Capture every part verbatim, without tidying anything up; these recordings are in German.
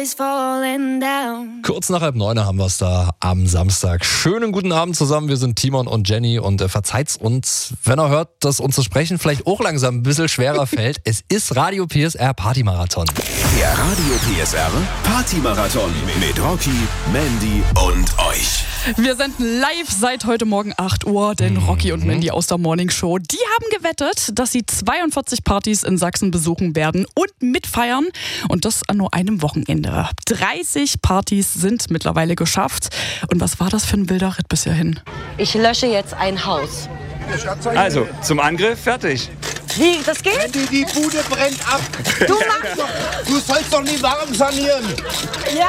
Kurz nach halb neun haben wir es da am Samstag. Schönen guten Abend zusammen. Wir sind Timon und Jenny und äh, verzeiht's uns, wenn ihr hört, dass uns das Sprechen vielleicht auch langsam ein bisschen schwerer fällt. Es ist Radio P S R Partymarathon. Der Radio P S R Partymarathon mit Rocky, Mandy und euch. Wir senden live seit heute Morgen acht Uhr, denn Rocky und Mandy aus der Morning Show, die haben gewettet, dass sie zweiundvierzig Partys in Sachsen besuchen werden und mitfeiern. Und das an nur einem Wochenende. dreißig Partys sind mittlerweile geschafft. Und was war das für ein wilder Ritt bis hierhin? Ich lösche jetzt ein Haus. Also, zum Angriff, fertig. Wie, das geht? Mandy, die Bude brennt ab. Du machst doch, du sollst doch nie warm sanieren. Ja,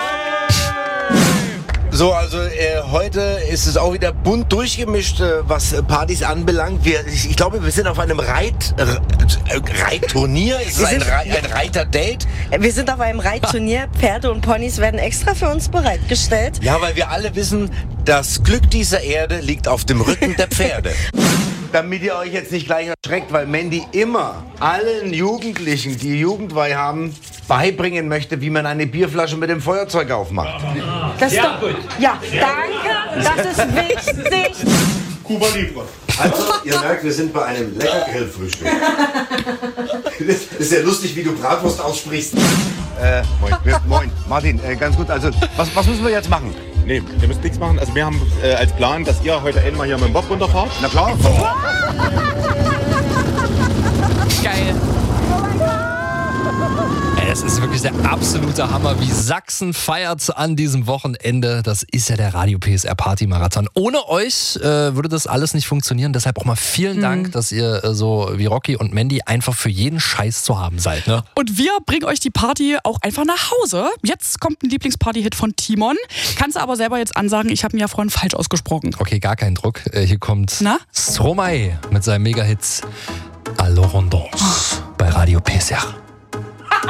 So, also äh, heute ist es auch wieder bunt durchgemischt, äh, was äh, Partys anbelangt. Wir, ich, ich glaube, wir sind auf einem Reit, äh, Reitturnier. Ist es ein, Rei- ein Reiterdate? wir sind auf einem Reitturnier. Pferde und Ponys werden extra für uns bereitgestellt. Ja, weil wir alle wissen, das Glück dieser Erde liegt auf dem Rücken der Pferde. Damit ihr euch jetzt nicht gleich erschreckt, weil Mandy immer allen Jugendlichen, die Jugendweihe haben, beibringen möchte, wie man eine Bierflasche mit dem Feuerzeug aufmacht. Das ist doch, gut. Ja, danke. Das ist wichtig. Cuba Libre. Also, ihr merkt, wir sind bei einem lecker Grillfrühstück. Das ist ja lustig, wie du Bratwurst aussprichst. Äh, moin, wir, moin. Martin, äh, ganz gut. Also, was, was müssen wir jetzt machen? Nee, ihr müsst nichts machen. Also wir haben äh, als Plan, dass ihr heute einmal hier mit dem Bob runterfahrt. Na klar. Geil. Es ist wirklich der absolute Hammer, wie Sachsen feiert an diesem Wochenende. Das ist ja der Radio P S R Partymarathon. Ohne euch äh, würde das alles nicht funktionieren. Deshalb auch mal vielen Mhm. Dank, dass ihr äh, so wie Rocky und Mandy einfach für jeden Scheiß zu haben seid. Ne? Und wir bringen euch die Party auch einfach nach Hause. Jetzt kommt ein Lieblingsparty-Hit von Timon. Kannst du aber selber jetzt ansagen, ich habe ihn ja vorhin falsch ausgesprochen. Okay, gar kein Druck. Äh, hier kommt Na? Stromae mit seinem Mega-Hit Alors on danse bei Radio P S R.